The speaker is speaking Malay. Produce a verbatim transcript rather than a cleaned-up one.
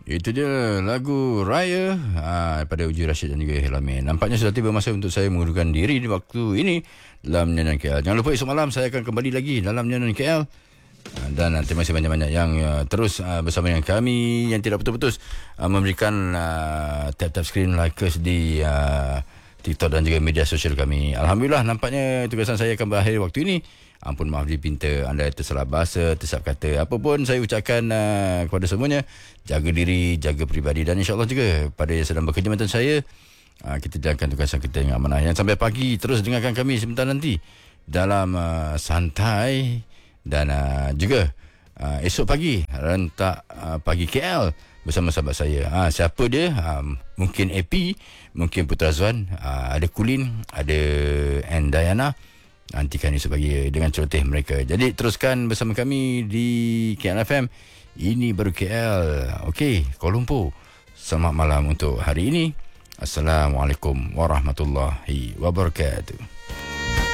Itu dia lagu Raya ha, daripada Uji Rashid dan juga Hilamin. Nampaknya sudah tiba masa untuk saya mengundurkan diri di waktu ini dalam Nyanyian K L. Jangan lupa esok malam saya akan kembali lagi dalam Nyanyian K L. Dan terima kasih banyak-banyak yang uh, terus uh, bersama dengan kami, yang tidak putus-putus uh, memberikan uh, tap-tap screen likers di uh, TikTok dan juga media sosial kami. Alhamdulillah, nampaknya tugasan saya akan berakhir waktu ini. Ampun maaf dipinta anda tersalah bahasa, tersilap kata. Apa pun saya ucapkan uh, kepada semuanya, jaga diri, jaga peribadi, dan insyaAllah juga pada yang sedang berkhidmatan saya, uh, kita jalankan tugasan kita dengan amanah. Yang sampai pagi terus dengarkan kami sebentar nanti dalam uh, Santai. Dan uh, juga uh, esok pagi rentak uh, pagi K L bersama sahabat saya. Ha, siapa dia? Um, mungkin A P, mungkin Putra Zuan, uh, ada Kulin, ada and Diana. Nantikan esok pagi dengan celoteh mereka. Jadi teruskan bersama kami di K L F M. Ini baru K L. Okey, Kuala Lumpur. Selamat malam untuk hari ini. Assalamualaikum warahmatullahi wabarakatuh.